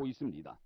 있습니다.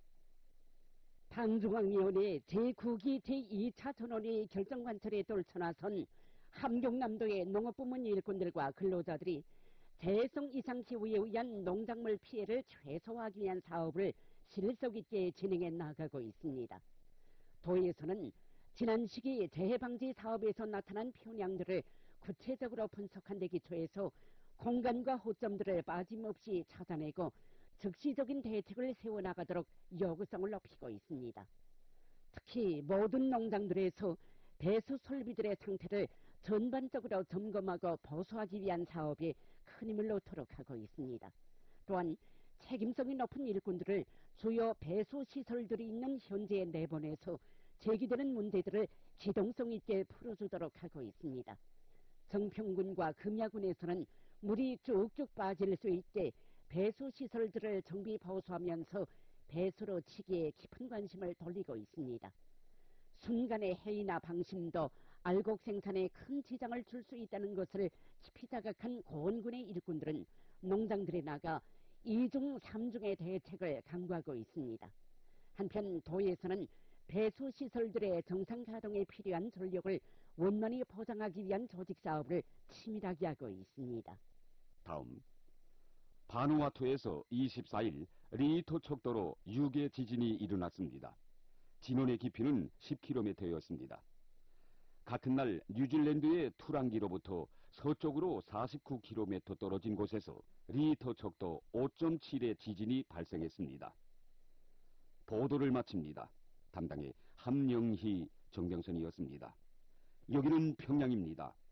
방중앙위원회 제9기 제2차 전원이 결정관철에 떨쳐나선 함경남도의 농업부문 일꾼들과 근로자들이 재해성 이상기후에 의한 농작물 피해를 최소화하기 위한 사업을 실속 있게 진행해 나가고 있습니다. 도에서는 지난 시기 재해방지 사업에서 나타난 표량들을 구체적으로 분석한 데 기초해서 공간과 호점들을 빠짐없이 찾아내고 즉시적인 대책을 세워나가도록 요구성을 높이고 있습니다. 특히 모든 농장들에서 배수 설비들의 상태를 전반적으로 점검하고 보수하기 위한 사업에 큰 힘을 놓도록 하고 있습니다. 또한 책임성이 높은 일꾼들을 주요 배수 시설들이 있는 현지에 내보내서 제기되는 문제들을 기동성 있게 풀어주도록 하고 있습니다. 정평군과 금야군에서는 물이 쭉쭉 빠질 수 있게 배수시설들을 정비 보수하면서 배수로 치기에 깊은 관심을 돌리고 있습니다. 순간의 해이나 방심도 알곡 생산에 큰 지장을 줄 수 있다는 것을 깊이 자각한 고원군의 일꾼들은 농장들에 나가 2중 3중의 대책을 강구하고 있습니다. 한편 도에서는 배수시설들의 정상 가동에 필요한 전력을 원만히 보장하기 위한 조직사업을 치밀하게 하고 있습니다. 다음, 바누아투에서 24일 리히터 척도로 6의 지진이 일어났습니다. 진원의 깊이는 10km였습니다. 같은 날 뉴질랜드의 투랑기로부터 서쪽으로 49km 떨어진 곳에서 리히터 척도 5.7의 지진이 발생했습니다. 보도를 마칩니다. 담당의 함영희 정병선이었습니다. 여기는 평양입니다.